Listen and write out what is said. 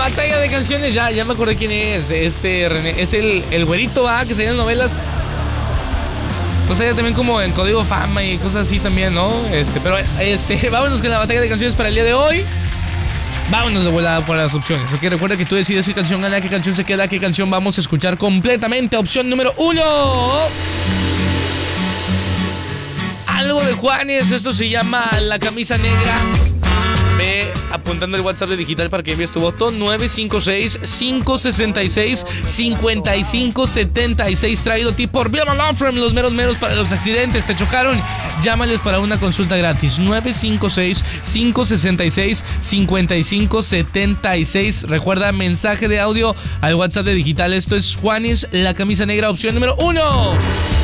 batalla de canciones, ya me acordé quién es. René, es el güerito, que salía en novelas. Pues allá también como en Código Fama y cosas así también, ¿no? Pero vámonos con la batalla de canciones para el día de hoy. Vámonos de volada por las opciones. Ok, recuerda que tú decides qué canción gana, qué canción se queda, qué canción vamos a escuchar completamente. Opción número 1. Algo de Juanes, esto se llama La Camisa Negra. Ve apuntando el WhatsApp de Digital para que envíes tu voto. 956-566-5576. Traído a ti por Vilma Law Firm, los meros para los accidentes. ¿Te chocaron? Llámales para una consulta gratis. 956-566-5576. Recuerda, mensaje de audio al WhatsApp de Digital. Esto es Juanes, La Camisa Negra, opción número 1.